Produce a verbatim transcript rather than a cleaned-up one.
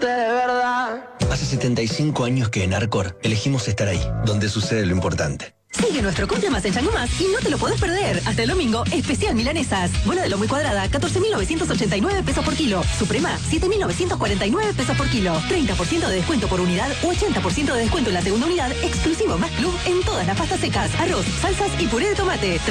quererte de verdad. Hace setenta y cinco años que en Arcor elegimos estar ahí, donde sucede lo importante. Sigue nuestro Cumple Más en Chango Más y no te lo podés perder. Hasta el domingo, especial milanesas. Bola de lomo y cuadrada, catorce mil novecientos ochenta y nueve pesos por kilo. Suprema, siete mil novecientos cuarenta y nueve pesos por kilo. treinta por ciento de descuento por unidad u ochenta por ciento de descuento en la segunda unidad, exclusivo Más Club en todas las pastas secas, arroz, salsas y puré de tomate.